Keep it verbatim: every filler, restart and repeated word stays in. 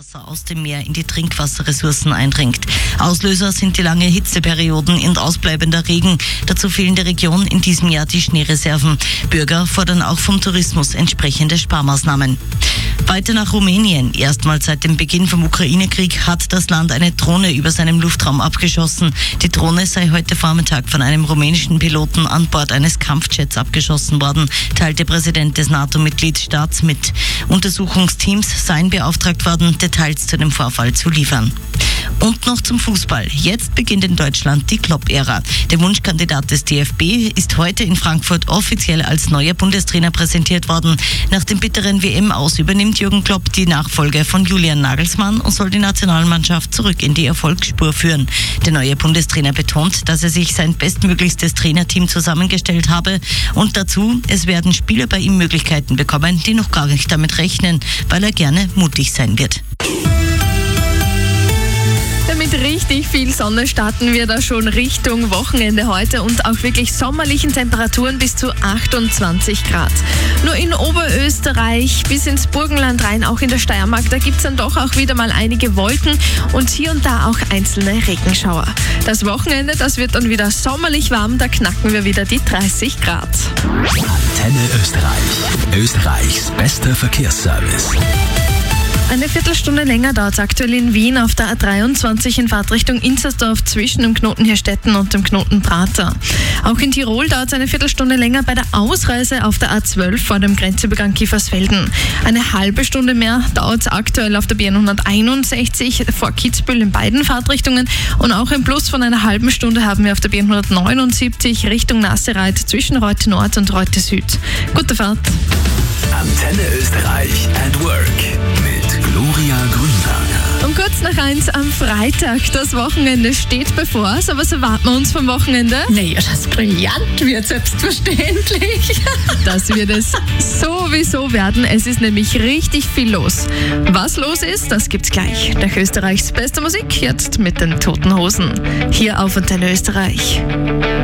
Abwasser aus dem Meer in die Trinkwasserressourcen eindringt. Auslöser sind die lange Hitzeperioden und ausbleibender Regen. Dazu fehlen der Region in diesem Jahr die Schneereserven. Bürger fordern auch vom Tourismus entsprechende Sparmaßnahmen. Weiter nach Rumänien. Erstmals seit dem Beginn vom Ukraine-Krieg hat das Land eine Drohne über seinem Luftraum abgeschossen. Die Drohne sei heute Vormittag von einem rumänischen Piloten an Bord eines Kampfjets abgeschossen worden, teilte Präsident des NATO-Mitgliedstaats mit. Untersuchungsteams seien beauftragt worden, Details zu dem Vorfall zu liefern. Und noch zum Fußball. Jetzt beginnt in Deutschland die Klopp-Ära. Der Wunschkandidat des D F B ist heute in Frankfurt offiziell als neuer Bundestrainer präsentiert worden. Nach dem bitteren W M-Aus übernimmt Jürgen Klopp die Nachfolge von Julian Nagelsmann und soll die Nationalmannschaft zurück in die Erfolgsspur führen. Der neue Bundestrainer betont, dass er sich sein bestmöglichstes Trainerteam zusammengestellt habe und dazu, es werden Spieler bei ihm Möglichkeiten bekommen, die noch gar nicht damit rechnen, weil er gerne mutig sein wird. Mit richtig viel Sonne starten wir da schon Richtung Wochenende heute und auch wirklich sommerlichen Temperaturen bis zu achtundzwanzig Grad. Nur in Oberösterreich bis ins Burgenland rein, auch in der Steiermark, da gibt es dann doch auch wieder mal einige Wolken und hier und da auch einzelne Regenschauer. Das Wochenende, das wird dann wieder sommerlich warm, da knacken wir wieder die dreißig Grad. Antenne Österreich. Österreichs bester Verkehrsservice. Eine Viertelstunde länger dauert es aktuell in Wien auf der A dreiundzwanzig in Fahrtrichtung Inzersdorf zwischen dem Knoten Hirstetten und dem Knoten Prater. Auch in Tirol dauert es eine Viertelstunde länger bei der Ausreise auf der A zwölf vor dem Grenzübergang Kiefersfelden. Eine halbe Stunde mehr dauert es aktuell auf der B hunderteinundsechzig vor Kitzbühel in beiden Fahrtrichtungen und auch ein Plus von einer halben Stunde haben wir auf der B hundertneunundsiebzig Richtung Nassereit zwischen Reute Nord und Reute Süd. Gute Fahrt! Antenne Österreich at Work mit Gloria Grünberger. Um kurz nach eins am Freitag. Das Wochenende steht bevor. So was erwarten wir uns vom Wochenende? Naja, das brillant wird, selbstverständlich. Das wird es sowieso werden. Es ist nämlich richtig viel los. Was los ist, das gibt's gleich. Nach Österreichs bester Musik, jetzt mit den Toten Hosen. Hier auf Antenne Österreich.